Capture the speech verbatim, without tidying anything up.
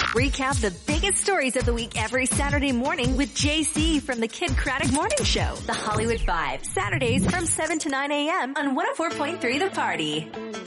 Recap the biggest stories of the week every Saturday morning with J C from the Kid Craddock Morning Show. The Hollywood Vibe. Saturdays from seven to nine a.m. on one oh four point three The Party.